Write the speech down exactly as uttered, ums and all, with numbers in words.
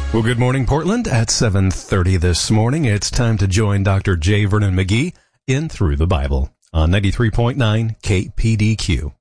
Well, good morning, Portland. At seven thirty this morning, it's time to join Doctor J. Vernon McGee in Through the Bible on ninety-three point nine K P D Q.